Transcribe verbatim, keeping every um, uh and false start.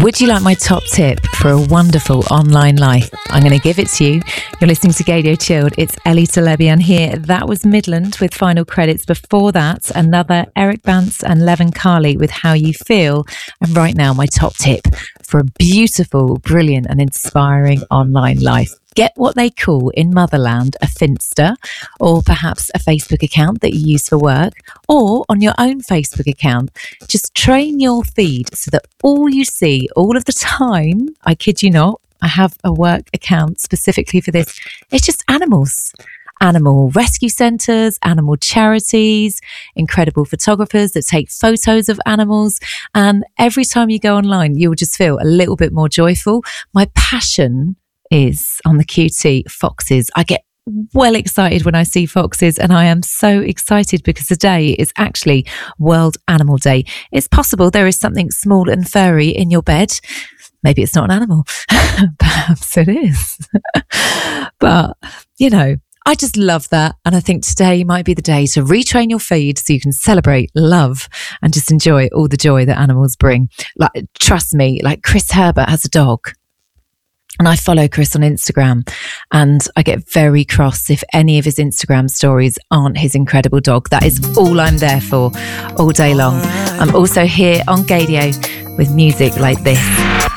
Would you like my top tip for a wonderful online life? I'm going to give it to you. You're listening to Gaydio Chilled. It's Ellie Telebian here. That was Midland with Final Credits. Before that, another Eric Bance and Levin Carly with How You Feel. And right now, my top tip for a beautiful, brilliant and inspiring online life. Get what they call in Motherland a Finsta, or perhaps a Facebook account that you use for work, or on your own Facebook account. Just train your feed so that all you see all of the time, I kid you not, I have a work account specifically for this, it's just animals. Animal rescue centres, animal charities, incredible photographers that take photos of animals. And every time you go online, you'll just feel a little bit more joyful. My passion is on the Q T foxes. I get well excited when I see foxes, and I am so excited because today is actually World Animal Day. It's possible there is something small and furry in your bed. Maybe it's not an animal. Perhaps it is. But, you know, I just love that. And I think today might be the day to retrain your feed so you can celebrate love and just enjoy all the joy that animals bring. Like, trust me, like Chris Herbert has a dog. And I follow Chris on Instagram, and I get very cross if any of his Instagram stories aren't his incredible dog. That is all I'm there for all day long. I'm also here on Gaydio with music like this.